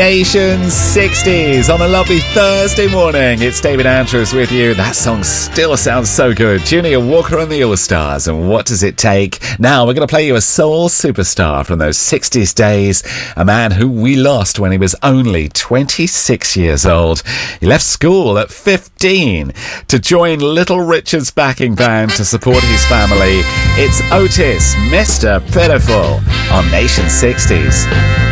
Nation 60s on a lovely Thursday morning. It's David Andrews with you. That song still sounds so good. Junior Walker and the All-Stars, and What Does It Take? Now we're going to play you a soul superstar from those 60s days, a man who we lost when he was only 26 years old. He left school at 15 to join Little Richard's backing band to support his family. It's Otis, Mr. Pitiful on Nation 60s.